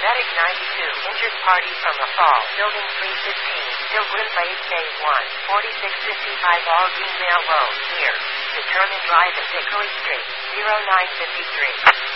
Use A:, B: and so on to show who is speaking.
A: Medic 92, injured party from the fall, Building 315, Pilgrim Place Phase 1, 4655 Aldine Road, here. Determined drive at Hickory Street, 0953.